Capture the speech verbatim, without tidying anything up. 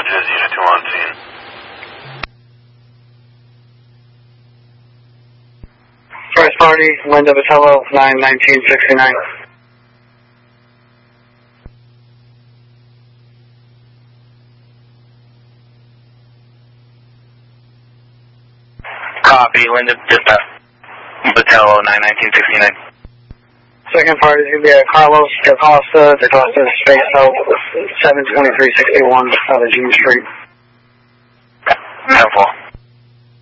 Bridges, Unit two on scene. First party, Linda Vitello, nine nineteen sixty-nine. Copy, Linda Vitello, nine nineteen sixty-nine. Second party is going to be uh, Carlos DaCosta, DaCosta Space Out, seven twenty-three sixty-one out of Jean Street.